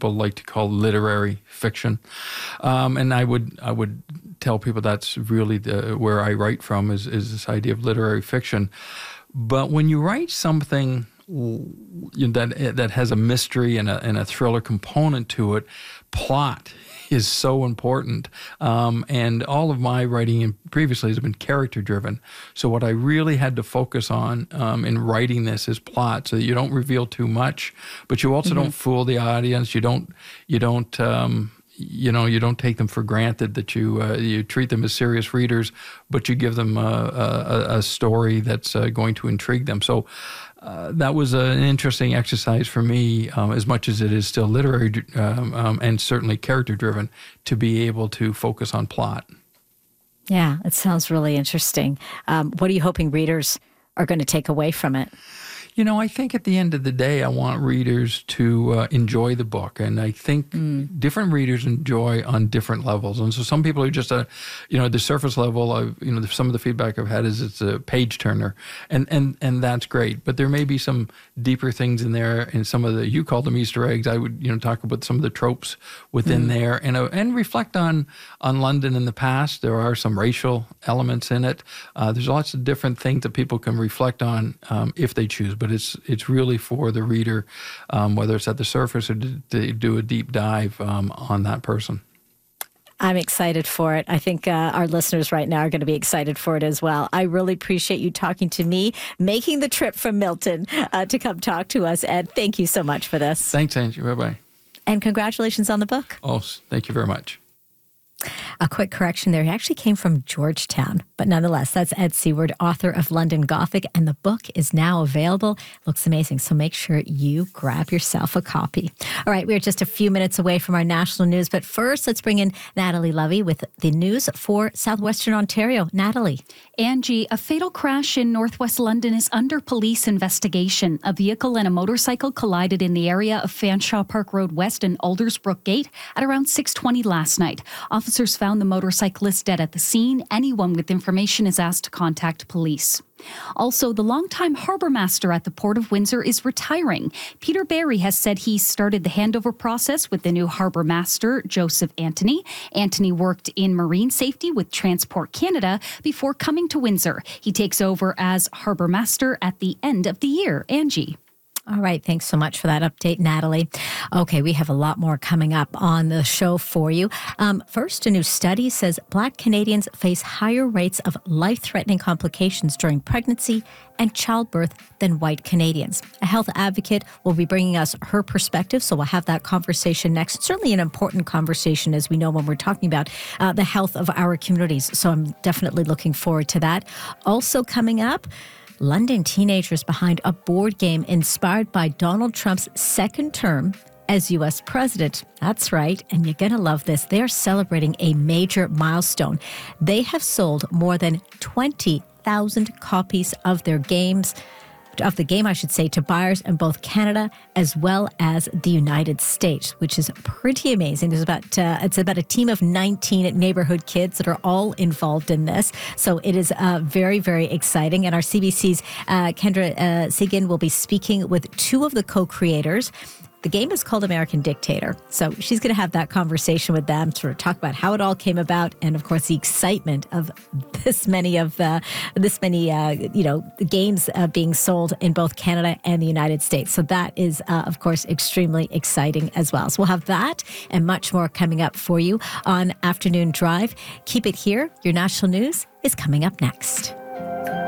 people like to call literary fiction. And I would tell people that's really where I write from is this idea of literary fiction. But when you write something that has a mystery and a thriller component to it, plot is so important. And all of my writing previously has been character driven. So what I really had to focus on in writing this is plot, so that you don't reveal too much, but you also don't fool the audience. You don't take them for granted, that you treat them as serious readers, but you give them a story that's going to intrigue them. So that was an interesting exercise for me, as much as it is still literary and certainly character-driven, to be able to focus on plot. Yeah, it sounds really interesting. What are you hoping readers are going to take away from it? I think at the end of the day, I want readers to enjoy the book. And I think different readers enjoy on different levels. And so some people are just, at the surface level, some of the feedback I've had is it's a page turner. And that's great. But there may be some deeper things in there. And some of you call them Easter eggs. I would, talk about some of the tropes within there and reflect on London in the past. There are some racial elements in it. There's lots of different things that people can reflect on if they choose. But it's really for the reader, whether it's at the surface or to do a deep dive on that person. I'm excited for it. I think our listeners right now are going to be excited for it as well. I really appreciate you talking to me, making the trip from Milton to come talk to us. Ed, thank you so much for this. Thanks, Angie. Bye-bye. And congratulations on the book. Oh, thank you very much. A quick correction there. He actually came from Georgetown. But nonetheless, that's Ed Seward, author of London Gothic, and the book is now available. Looks amazing. So make sure you grab yourself a copy. All right, we're just a few minutes away from our national news. But first, let's bring in Natalie Lovey with the news for Southwestern Ontario. Natalie. Angie, a fatal crash in northwest London is under police investigation. A vehicle and a motorcycle collided in the area of Fanshawe Park Road West and Aldersbrook Gate at around 6:20 last night. Officers found the motorcyclist dead at the scene. Anyone with information is asked to contact police. Also, the longtime harbour master at the Port of Windsor is retiring. Peter Barry has said he started the handover process with the new harbour master, Joseph Anthony. Anthony worked in marine safety with Transport Canada before coming to Windsor. He takes over as harbour master at the end of the year. Angie. All right. Thanks so much for that update, Natalie. Okay, we have a lot more coming up on the show for you. First, a new study says Black Canadians face higher rates of life-threatening complications during pregnancy and childbirth than white Canadians. A health advocate will be bringing us her perspective, so we'll have that conversation next. Certainly an important conversation, as we know, when we're talking about the health of our communities. So I'm definitely looking forward to that. Also coming up, London teenagers behind a board game inspired by Donald Trump's second term as U.S. president. That's right, and you're going to love this. They're celebrating a major milestone. They have sold more than 20,000 copies of the game, to buyers in both Canada as well as the United States, which is pretty amazing. There's it's about a team of 19 neighborhood kids that are all involved in this. So it is very, very exciting. And our CBC's Kendra Seguin will be speaking with two of the co-creators. The game is called American Dictator. So she's going to have that conversation with them to talk about how it all came about, and of course the excitement of this many games being sold in both Canada and the United States. So that is of course extremely exciting as well. So we'll have that and much more coming up for you on Afternoon Drive. Keep it here. Your national news is coming up next.